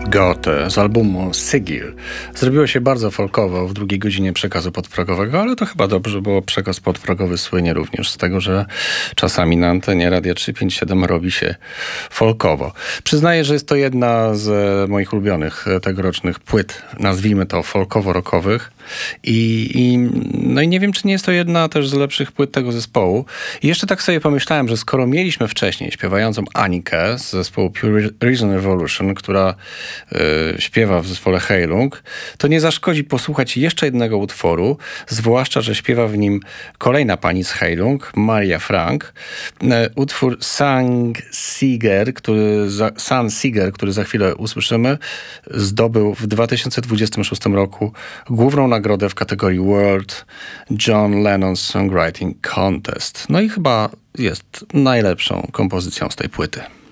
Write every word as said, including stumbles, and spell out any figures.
Goethe z albumu Sigil. Zrobiło się bardzo folkowo w drugiej godzinie przekazu podprogowego, ale to chyba dobrze, bo przekaz podprogowy słynie również z tego, że czasami na antenie Radia trzysta pięćdziesiąt siedem robi się folkowo. Przyznaję, że jest to jedna z moich ulubionych tegorocznych płyt, nazwijmy to folkowo-rockowych. I, i, no i nie wiem, czy nie jest to jedna też z lepszych płyt tego zespołu. I jeszcze tak sobie pomyślałem, że skoro mieliśmy wcześniej śpiewającą Anikę z zespołu Pure Reason Revolution, która y, śpiewa w zespole Heilung, to nie zaszkodzi posłuchać jeszcze jednego utworu, zwłaszcza, że śpiewa w nim kolejna pani z Heilung, Maria Frank. Y, utwór Sang Siger, który za, Sun Siger, który za chwilę usłyszymy, zdobył w dwa tysiące dwudziestym szóstym roku główną nagrodę w kategorii World John Lennon Songwriting Contest. No i chyba jest najlepszą kompozycją z tej płyty.